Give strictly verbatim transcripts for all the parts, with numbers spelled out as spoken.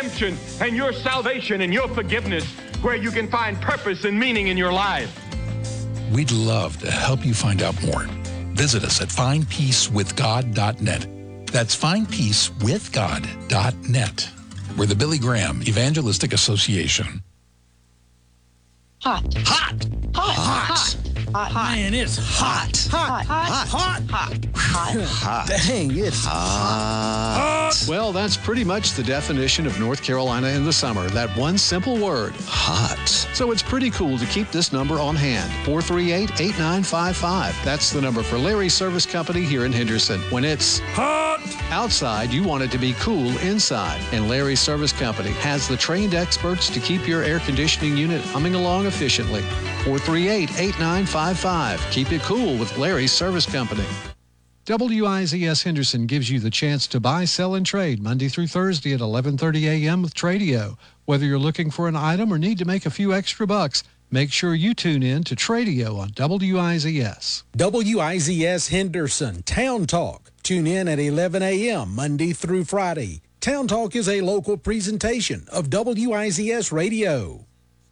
redemption and your salvation and your forgiveness, where you can find purpose and meaning in your life. We'd love to help you find out more. Visit us at find peace with god dot net. That's find peace with god dot net. We're the Billy Graham Evangelistic Association. Hot. Hot. Hot. Hot. Hot. Hot. Man, it's hot. Hot. Hot. Hot. Hot. Hot. Hot. Dang, it's hot. Hot. Well, that's pretty much the definition of North Carolina in the summer. That one simple word. Hot. So it's pretty cool to keep this number on hand. four three eight, eight nine five five. That's the number for Larry's Service Company here in Henderson. When it's hot outside, you want it to be cool inside. And Larry's Service Company has the trained experts to keep your air conditioning unit humming along efficiently. four three eight, eight nine five five. Keep it cool with Larry's Service Company. W I Z S Henderson gives you the chance to buy, sell, and trade Monday through Thursday at eleven thirty a.m. with Tradio. Whether you're looking for an item or need to make a few extra bucks, make sure you tune in to Tradio on W I Z S. W I Z S Henderson Town Talk. Tune in at eleven a.m. Monday through Friday. Town Talk is a local presentation of W I Z S Radio.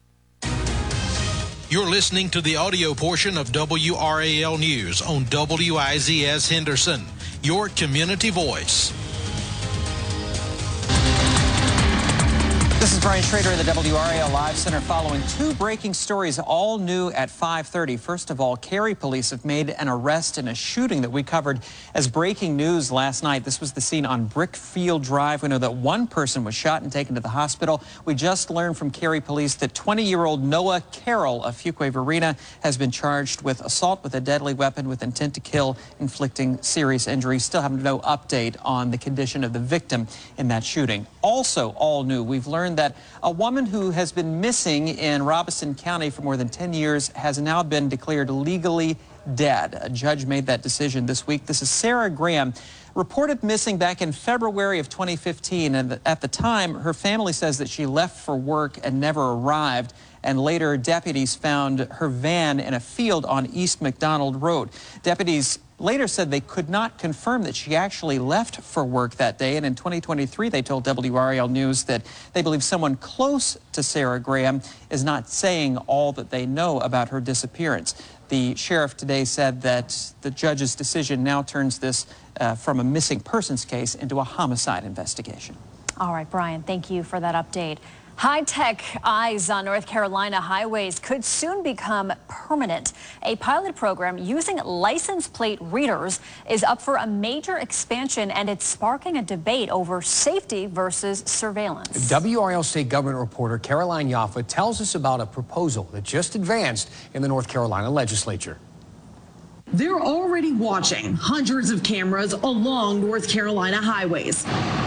You're listening to the audio portion of W R A L News on W I Z S Henderson, your community voice. This is Brian Schrader of the W R A L Live Center following two breaking stories all new at five thirty. First of all, Cary police have made an arrest in a shooting that we covered as breaking news last night. This was the scene on Brickfield Drive. We know that one person was shot and taken to the hospital. We just learned from Cary police that twenty-year-old Noah Carroll of Fuquay Varina has been charged with assault with a deadly weapon with intent to kill, inflicting serious injury. Still have no update on the condition of the victim in that shooting. Also all new, we've learned that a woman who has been missing in Robeson County for more than ten years has now been declared legally dead. A judge made that decision this week. This is Sarah Graham, reported missing back in February of twenty fifteen. And at the time, her family says that she left for work and never arrived. And later, deputies found her van in a field on East McDonald Road. Deputies later said they could not confirm that she actually left for work that day. And in twenty twenty-three, they told W R A L News that they believe someone close to Sarah Graham is not saying all that they know about her disappearance. The sheriff today said that the judge's decision now turns this uh, from a missing persons case into a homicide investigation. All right, Brian, thank you for that update. High-tech eyes on North Carolina highways could soon become permanent. A pilot program using license plate readers is up for a major expansion, and it's sparking a debate over safety versus surveillance. W R A L State Government reporter Caroline Yaffa tells us about a proposal that just advanced in the North Carolina legislature. They're already watching hundreds of cameras along North Carolina highways,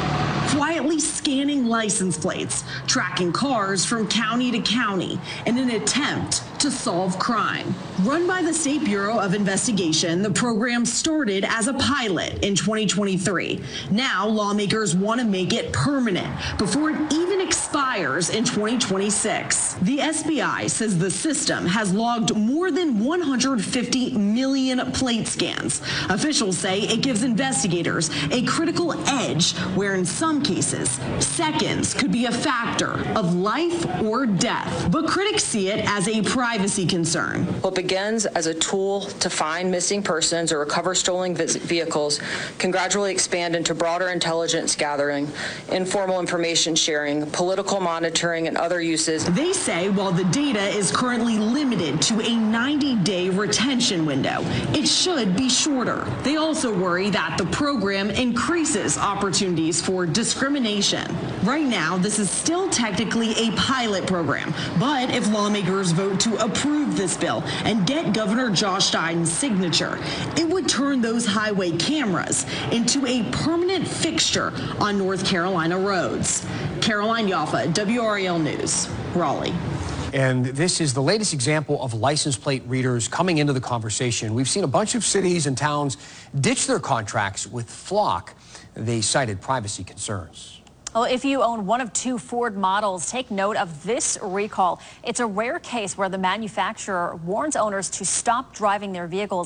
quietly scanning license plates, tracking cars from county to county in an attempt to solve crime. Run by the State Bureau of Investigation, the program started as a pilot in twenty twenty-three. Now lawmakers want to make it permanent before it even expires in twenty twenty-six. The S B I says the system has logged more than one hundred fifty million plate scans. Officials say it gives investigators a critical edge where in some cases, seconds could be a factor of life or death. But critics see it as a privacy concern. What begins as a tool to find missing persons or recover stolen vehicles can gradually expand into broader intelligence gathering, informal information sharing, political monitoring, and other uses. They say while the data is currently limited to a ninety day retention window, it should be shorter. They also worry that the program increases opportunities for discrimination. Right now, this is still technically a pilot program, but if lawmakers vote to approve this bill and get Governor Josh Biden's signature, it would turn those highway cameras into a permanent fixture on North Carolina roads. Caroline Yaffa, W R A L News, Raleigh. And this is the latest example of license plate readers coming into the conversation. We've seen a bunch of cities and towns ditch their contracts with Flock. They cited privacy concerns. Well, if you own one of two Ford models, take note of this recall. It's a rare case where the manufacturer warns owners to stop driving their vehicles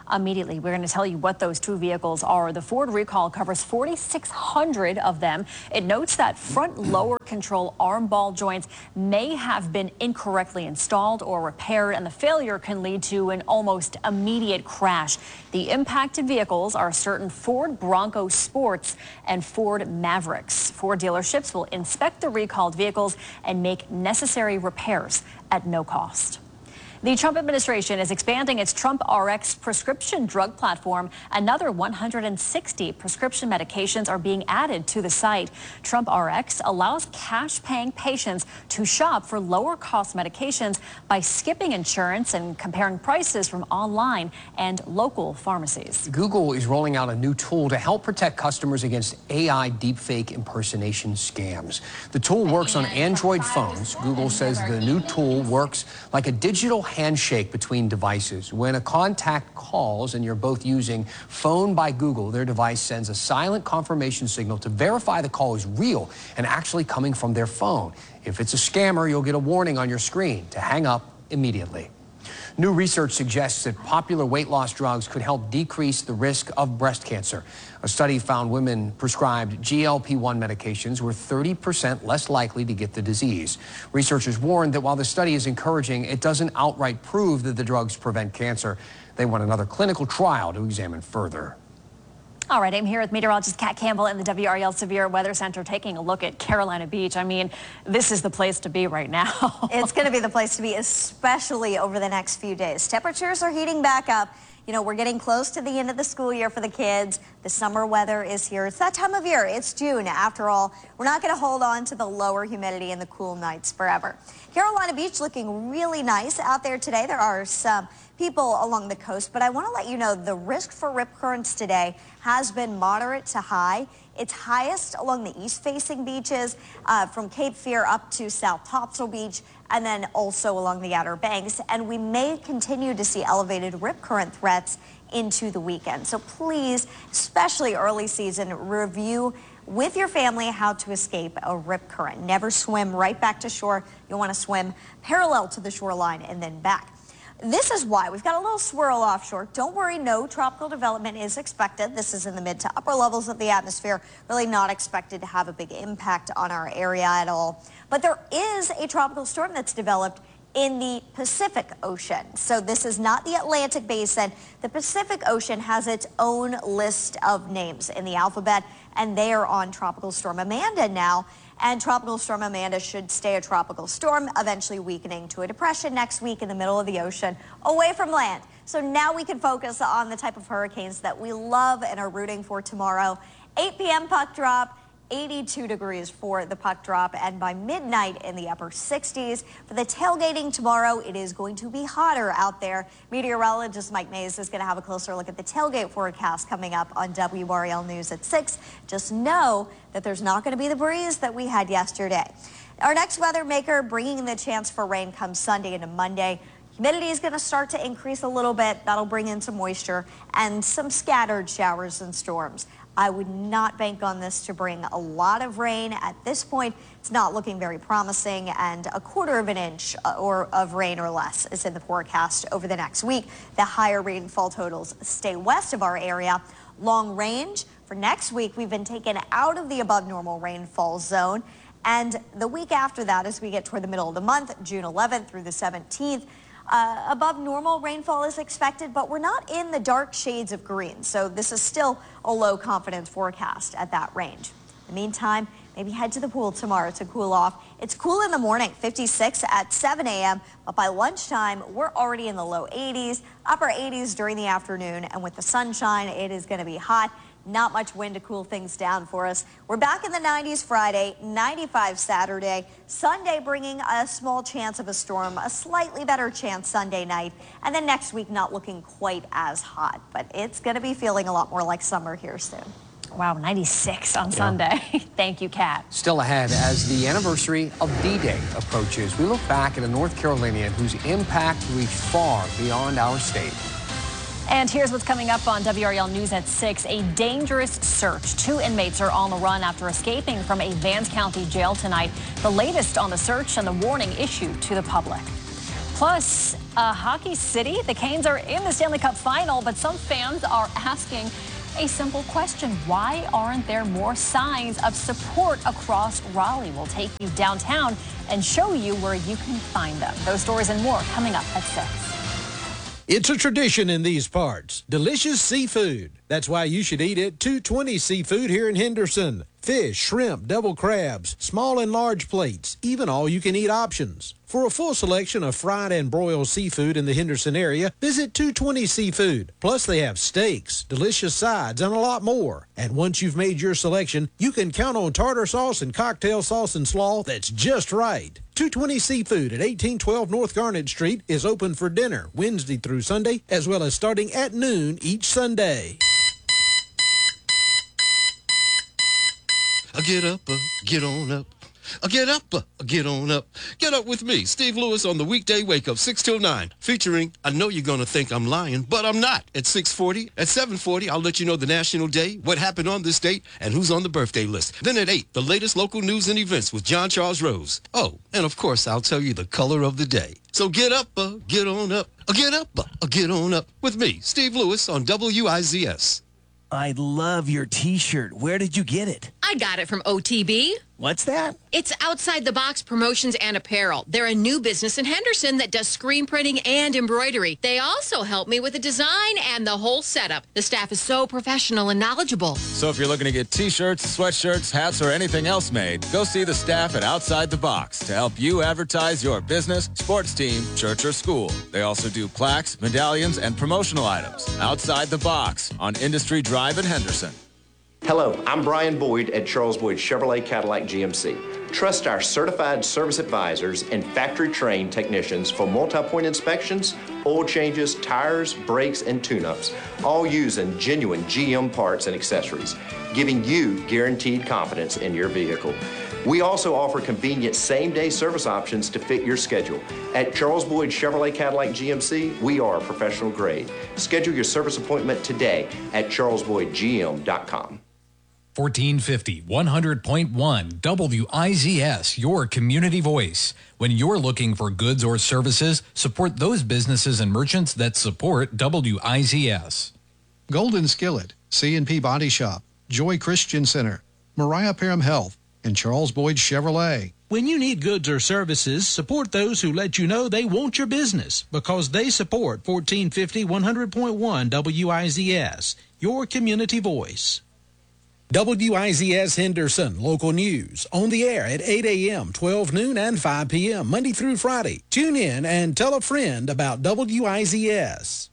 immediately. We're going to tell you what those two vehicles are. The Ford recall covers forty-six hundred of them. It notes that front lower control arm ball joints may have been incorrectly installed or repaired, and the failure can lead to an almost immediate crash. The impacted vehicles are certain Ford Bronco Sports and Ford Mavericks. Ford dealerships will inspect the recalled vehicles and make necessary repairs at no cost. The Trump administration is expanding its Trump R X prescription drug platform. Another one hundred sixty prescription medications are being added to the site. Trump R X allows cash-paying patients to shop for lower-cost medications by skipping insurance and comparing prices from online and local pharmacies. Google is rolling out a new tool to help protect customers against A I deepfake impersonation scams. The tool works on Android phones. Google says the new tool works like a digital handshake between devices. When a contact calls and you're both using Phone by Google, their device sends a silent confirmation signal to verify the call is real and actually coming from their phone. If it's a scammer, you'll get a warning on your screen to hang up immediately. New research suggests that popular weight loss drugs could help decrease the risk of breast cancer. A study found women prescribed G L P one medications were thirty percent less likely to get the disease. Researchers warned that while the study is encouraging, it doesn't outright prove that the drugs prevent cancer. They want another clinical trial to examine further. All right, I'm here with meteorologist Kat Campbell in the W R A L Severe Weather Center taking a look at Carolina Beach. I mean, this is the place to be right now. It's going to be the place to be, especially over the next few days. Temperatures are heating back up. You know, we're getting close to the end of the school year for the kids. The summer weather is here. It's that time of year. It's June. After all, we're not going to hold on to the lower humidity and the cool nights forever. Carolina Beach looking really nice out there today. There are some people along the coast, but I want to let you know the risk for rip currents today has been moderate to high. It's highest along the east-facing beaches uh, from Cape Fear up to South Topsail Beach, and then also along the Outer Banks. And we may continue to see elevated rip current threats into the weekend. So please, especially early season, review with your family how to escape a rip current. Never swim right back to shore. You'll want to swim parallel to the shoreline and then back. This is why we've got a little swirl offshore. Don't worry, no tropical development is expected. This is in the mid to upper levels of the atmosphere, really not expected to have a big impact on our area at all. But there is a tropical storm that's developed in the Pacific Ocean. So this is not the Atlantic Basin. The Pacific Ocean has its own list of names in the alphabet, and they are on Tropical Storm Amanda now. And Tropical Storm Amanda should stay a tropical storm, eventually weakening to a depression next week in the middle of the ocean, away from land. So now we can focus on the type of hurricanes that we love and are rooting for tomorrow. eight p m puck drop, eighty-two degrees for the puck drop, and by midnight in the upper sixties. For the tailgating tomorrow, it is going to be hotter out there. Meteorologist Mike Mays is going to have a closer look at the tailgate forecast coming up on W R A L News at six. Just know that there's not going to be the breeze that we had yesterday. Our next weather maker bringing the chance for rain comes Sunday into Monday. Humidity is going to start to increase a little bit. That'll bring in some moisture and some scattered showers and storms. I would not bank on this to bring a lot of rain at this point. It's not looking very promising, and a quarter of an inch or of rain or less is in the forecast over the next week. The higher rainfall totals stay west of our area. Long range for next week, we've been taken out of the above normal rainfall zone. And the week after that, as we get toward the middle of the month, June eleventh through the seventeenth, Uh, above normal rainfall is expected, but we're not in the dark shades of green. So this is still a low confidence forecast at that range. In the meantime, maybe head to the pool tomorrow to cool off. It's cool in the morning, fifty-six at seven a m, but by lunchtime, we're already in the low eighties, upper eighties during the afternoon. And with the sunshine, it is going to be hot. Not much wind to cool things down for us. We're back in the nineties Friday, ninety-five Saturday, Sunday bringing a small chance of a storm, a slightly better chance Sunday night, and then next week not looking quite as hot, but it's going to be feeling a lot more like summer here soon. Wow, ninety-six on Sunday. Thank you, Kat. Still ahead, as the anniversary of D-Day approaches, we look back at a North Carolinian whose impact reached far beyond our state. And here's what's coming up on W R A L News at six. A dangerous search. Two inmates are on the run after escaping from a Vance County jail tonight. The latest on the search and the warning issued to the public. Plus, a hockey city. The Canes are in the Stanley Cup final, but some fans are asking a simple question. Why aren't there more signs of support across Raleigh? We'll take you downtown and show you where you can find them. Those stories and more coming up at six. It's a tradition in these parts. Delicious seafood. That's why you should eat at two twenty Seafood here in Henderson. Fish, shrimp, devil crabs, small and large plates, even all-you-can-eat options. For a full selection of fried and broiled seafood in the Henderson area, visit two twenty Seafood. Plus, they have steaks, delicious sides, and a lot more. And once you've made your selection, you can count on tartar sauce and cocktail sauce and slaw that's just right. two twenty Seafood at eighteen twelve North Garnet Street is open for dinner Wednesday through Sunday, as well as starting at noon each Sunday. I get up, uh, get on up. I get up, uh, get on up. Get up with me, Steve Lewis, on the weekday wake up six till nine, featuring I Know You're Gonna Think I'm Lying, but I'm not. At six forty, at seven forty, I'll let you know the national day, what happened on this date, and who's on the birthday list. Then at eight, the latest local news and events with John Charles Rose. Oh, and of course, I'll tell you the color of the day. So get up, uh, get on up. Uh, get up, uh, get on up with me, Steve Lewis, on W I Z S. I love your t-shirt. Where did you get it? I got it from O T B. What's that? It's Outside the Box Promotions and Apparel. They're a new business in Henderson that does screen printing and embroidery. They also help me with the design and the whole setup. The staff is so professional and knowledgeable. So if you're looking to get t-shirts, sweatshirts, hats, or anything else made, go see the staff at Outside the Box to help you advertise your business, sports team, church, or school. They also do plaques, medallions, and promotional items. Outside the Box on Industry Drive in Henderson. Hello, I'm Brian Boyd at Charles Boyd Chevrolet Cadillac G M C. Trust our certified service advisors and factory-trained technicians for multi-point inspections, oil changes, tires, brakes, and tune-ups, all using genuine G M parts and accessories, giving you guaranteed confidence in your vehicle. We also offer convenient same-day service options to fit your schedule. At Charles Boyd Chevrolet Cadillac G M C, we are professional grade. Schedule your service appointment today at charles boyd g m dot com. fourteen fifty, one hundred point one W I Z S, your community voice. When you're looking for goods or services, support those businesses and merchants that support W I Z S. Golden Skillet, C and P Body Shop, Joy Christian Center, Mariah Parham Health, and Charles Boyd Chevrolet. When you need goods or services, support those who let you know they want your business, because they support fourteen fifty, one hundred point one W I Z S, your community voice. W I Z S Henderson, local news, on the air at eight a.m., twelve noon, and five p.m., Monday through Friday. Tune in and tell a friend about W I Z S.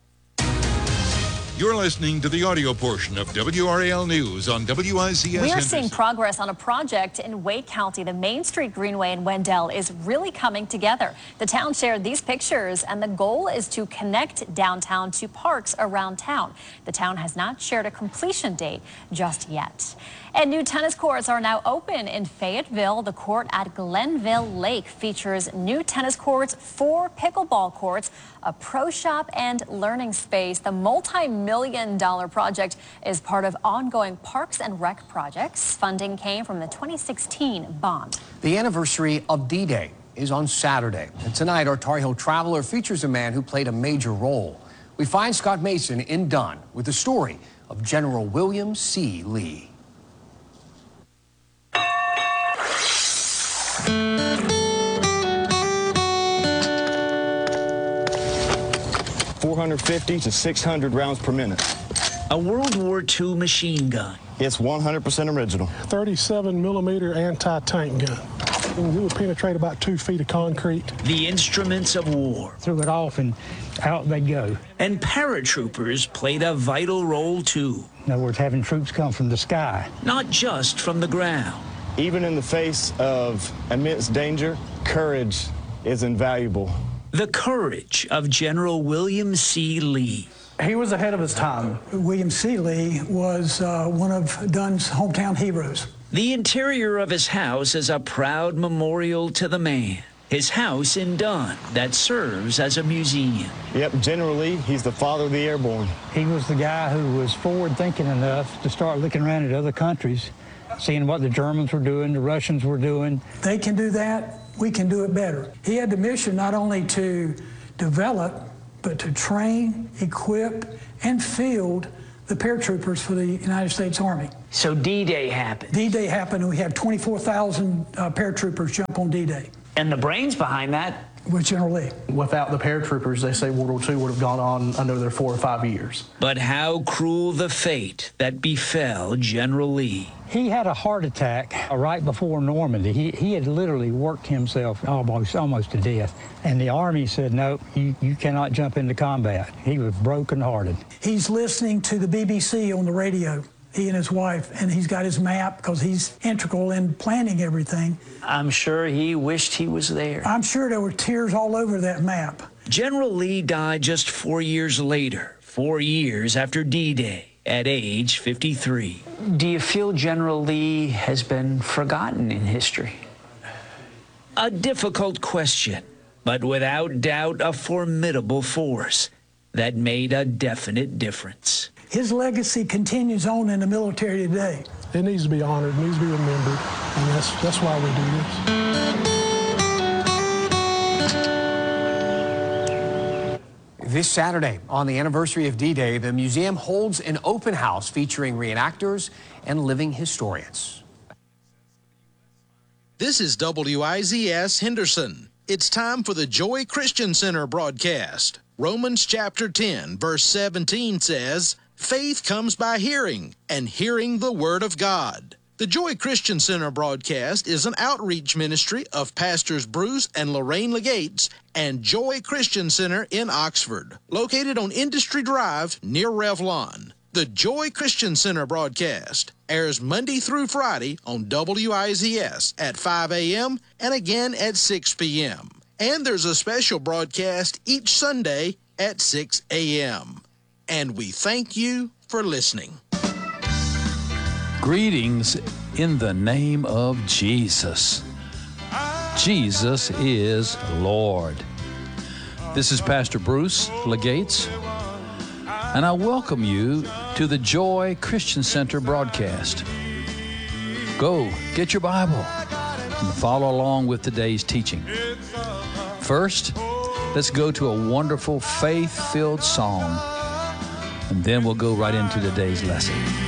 You're listening to the audio portion of W R A L News on W I Z S We are Henderson. seeing progress on a project in Wake County. The Main Street Greenway in Wendell is really coming together. The town shared these pictures, and the goal is to connect downtown to parks around town. The town has not shared a completion date just yet. And new tennis courts are now open in Fayetteville. The court at Glenville Lake features new tennis courts, four pickleball courts, a pro shop, and learning space. The multi-million dollar project is part of ongoing Parks and Rec projects. Funding came from the twenty sixteen bond. The anniversary of D-Day is on Saturday. And tonight, our Tar Heel Traveler features a man who played a major role. We find Scott Mason in Dunn with the story of General William C. Lee. four hundred fifty to six hundred rounds per minute. A World War Two machine gun. It's one hundred percent original. thirty-seven millimeter anti-tank gun. And it would penetrate about two feet of concrete. The instruments of war. Threw it off and out they go. And paratroopers played a vital role too. In other words, having troops come from the sky. Not just from the ground. Even in the face of immense danger, courage is invaluable. The courage of General William C. Lee. He was ahead of his time. William C. Lee was uh, one of Dunn's hometown heroes. The interior of his house is a proud memorial to the man. His house in Dunn that serves as a museum. Yep, General Lee, he's the father of the airborne. He was the guy who was forward-thinking enough to start looking around at other countries, seeing what the Germans were doing, the Russians were doing. They can do that. we can do it better. He had the mission not only to develop, but to train, equip, and field the paratroopers for the United States Army. So D-Day happened. D-Day happened, and we had twenty-four thousand uh, paratroopers jump on D-Day. And the brains behind that? With General Lee. Without the paratroopers, they say World War Two would have gone on another four or five years. But how cruel the fate that befell General Lee. He had a heart attack right before Normandy. He, he had literally worked himself almost almost to death. And the Army said, no, you, you cannot jump into combat. He was brokenhearted. He's listening to the B B C on the radio, he and his wife, and he's got his map because he's integral in planning everything. I'm sure he wished he was there. I'm sure there were tears all over that map. General Lee died just four years later, four years after D-Day, at age fifty-three. Do you feel General Lee has been forgotten in history? A difficult question, but without doubt a formidable force that made a definite difference. His legacy continues on in the military today. It needs to be honored, it needs to be remembered, and that's, that's why we do this. This Saturday, on the anniversary of D-Day, the museum holds an open house featuring reenactors and living historians. This is W I Z S Henderson. It's time for the Joy Christian Center broadcast. Romans chapter ten, verse seventeen says, faith comes by hearing, and hearing the Word of God. The Joy Christian Center broadcast is an outreach ministry of Pastors Bruce and Lorraine Legates and Joy Christian Center in Oxford, located on Industry Drive near Revlon. The Joy Christian Center broadcast airs Monday through Friday on W I Z S at five a.m. and again at six p.m. And there's a special broadcast each Sunday at six a.m. And we thank you for listening. Greetings in the name of Jesus. Jesus is Lord. This is Pastor Bruce Legates, and I welcome you to the Joy Christian Center broadcast. Go, get your Bible, and follow along with today's teaching. First, let's go to a wonderful faith-filled song, and then we'll go right into today's lesson.